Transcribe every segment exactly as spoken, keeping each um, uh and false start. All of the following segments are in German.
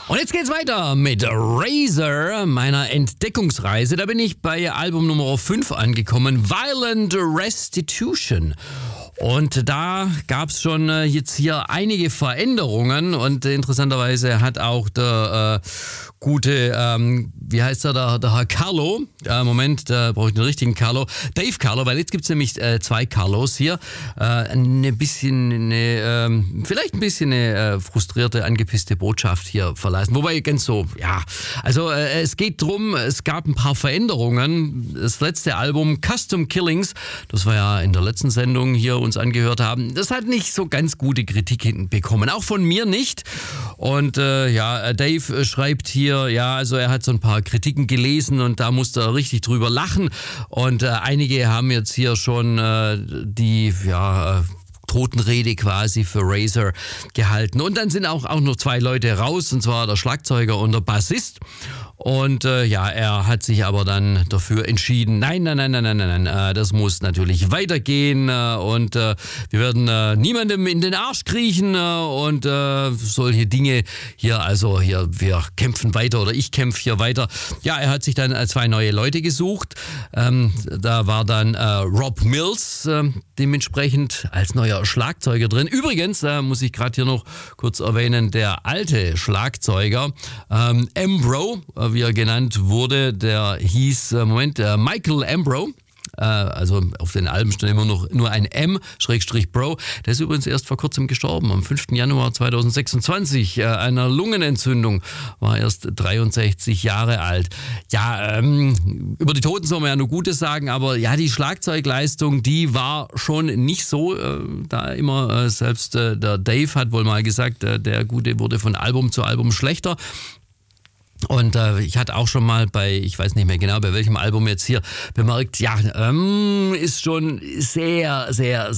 Und jetzt geht's weiter mit Razor, meiner Entdeckungsreise. Da bin ich bei Album Nummer fünf angekommen, Violent Restitution. Und da gab's schon äh, jetzt hier einige Veränderungen und äh, interessanterweise hat auch der äh, gute, ähm, wie heißt er, der, der Herr Carlo, äh, Moment, da brauche ich den richtigen Carlo, Dave Carlo, weil jetzt gibt's nämlich äh, zwei Carlos hier, äh, eine bisschen, eine, äh, vielleicht ein bisschen eine äh, frustrierte, angepisste Botschaft hier verlassen, wobei ganz so, ja, also äh, es geht drum, es gab ein paar Veränderungen, das letzte Album Custom Killings, das war ja in der letzten Sendung hier uns angehört haben, das hat nicht so ganz gute Kritiken bekommen, auch von mir nicht. Und äh, ja, Dave schreibt hier, ja, also er hat so ein paar Kritiken gelesen und da musste er richtig drüber lachen. Und äh, einige haben jetzt hier schon äh, die, ja, äh, Totenrede quasi für Razor gehalten. Und dann sind auch, auch noch zwei Leute raus, und zwar der Schlagzeuger und der Bassist. Und äh, ja, er hat sich aber dann dafür entschieden, nein, nein, nein, nein, nein, nein, nein, äh, das muss natürlich weitergehen äh, und äh, wir werden äh, niemandem in den Arsch kriechen äh, und äh, solche Dinge hier, also hier, wir kämpfen weiter oder ich kämpfe hier weiter. Ja, er hat sich dann äh, zwei neue Leute gesucht. Ähm, da war dann äh, Rob Mills äh, dementsprechend als neuer Schlagzeuger drin. Übrigens äh, muss ich gerade hier noch kurz erwähnen, der alte Schlagzeuger ähm, Ambro, äh, wie er genannt wurde, der hieß, äh, Moment, äh, Michael Ambro. Äh, also auf den Alben stand immer noch nur ein M, Schrägstrich Bro. Der ist übrigens erst vor kurzem gestorben, am fünften Januar zweitausendsechsundzwanzig. Äh, einer Lungenentzündung, war erst dreiundsechzig Jahre alt. Ja, ähm, über die Toten soll man ja nur Gutes sagen, aber ja, die Schlagzeugleistung, die war schon nicht so, äh, da immer, äh, selbst äh, der Dave hat wohl mal gesagt, äh, der Gute wurde von Album zu Album schlechter. Und äh, ich hatte auch schon mal bei, ich weiß nicht mehr genau, bei welchem Album jetzt hier bemerkt, ja, ähm, ist schon sehr, sehr,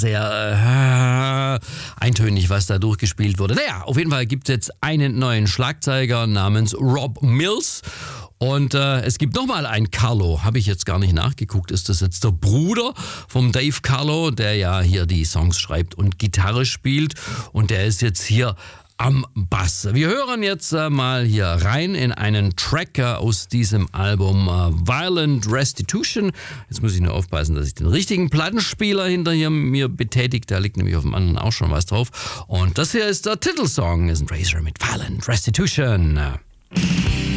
sehr äh, eintönig, was da durchgespielt wurde. Naja, auf jeden Fall gibt es jetzt einen neuen Schlagzeuger namens Rob Mills. Und äh, es gibt nochmal einen Carlo, habe ich jetzt gar nicht nachgeguckt, ist das jetzt der Bruder vom Dave Carlo, der ja hier die Songs schreibt und Gitarre spielt und der ist jetzt hier am Bass. Wir hören jetzt äh, mal hier rein in einen Track äh, aus diesem Album äh, Violent Restitution. Jetzt muss ich nur aufpassen, dass ich den richtigen Plattenspieler hinter hier mir betätigt. Da liegt nämlich auf dem anderen auch schon was drauf. Und das hier ist der Titelsong, ist ein Razor mit Violent Restitution.